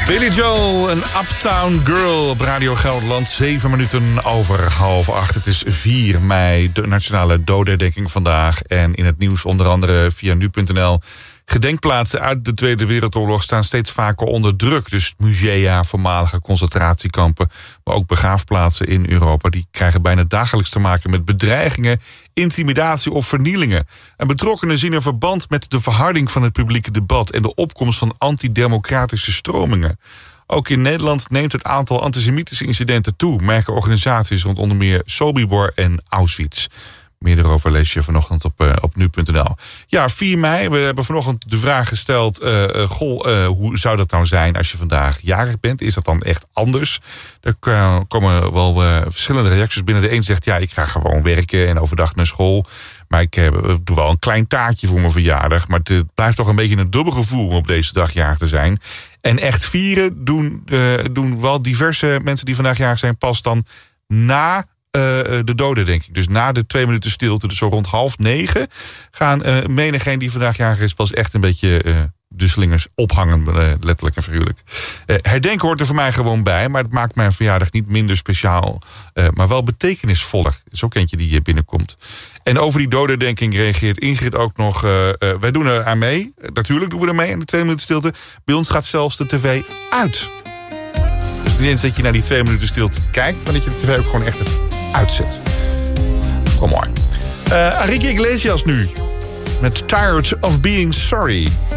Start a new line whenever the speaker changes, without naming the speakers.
Billy Joel, een Uptown Girl op Radio Gelderland. 7 minuten over 7:30. Het is 4 mei, de nationale dodenherdenking vandaag. En in het nieuws onder andere via nu.nl... gedenkplaatsen uit de Tweede Wereldoorlog staan steeds vaker onder druk. Dus musea, voormalige concentratiekampen, maar ook begraafplaatsen in Europa... die krijgen bijna dagelijks te maken met bedreigingen, intimidatie of vernielingen. En betrokkenen zien een verband met de verharding van het publieke debat... en de opkomst van antidemocratische stromingen. Ook in Nederland neemt het aantal antisemitische incidenten toe... merken organisaties rond onder meer Sobibor en Auschwitz. Meer erover lees je vanochtend op nu.nl. Ja, 4 mei. We hebben vanochtend de vraag gesteld... hoe zou dat nou zijn als je vandaag jarig bent? Is dat dan echt anders? Er komen wel verschillende reacties binnen. De een zegt, ja, ik ga gewoon werken en overdag naar school. Maar ik doe wel een klein taartje voor mijn verjaardag. Maar het blijft toch een beetje een dubbel gevoel om op deze dag jarig te zijn. En echt vieren doen wel diverse mensen die vandaag jarig zijn... pas dan na... de doden, denk ik. Dus na de 2 minuten stilte, dus zo rond 8:30... gaan menigeen die vandaag jarig is... pas echt een beetje de slingers ophangen, letterlijk en figuurlijk. Herdenken hoort er voor mij gewoon bij... maar het maakt mijn verjaardag niet minder speciaal... maar wel betekenisvoller. Zo eentje die hier binnenkomt. En over die dodenherdenking reageert Ingrid ook nog... wij doen er aan mee. Natuurlijk doen we er mee in de 2 minuten stilte. Bij ons gaat zelfs de tv uit. Dus niet eens dat je naar die 2 minuten stilte kijkt... maar dat je de tv ook gewoon echt even uitzet. Kom mooi. Enrique Iglesias nu. Met Tired of Being Sorry.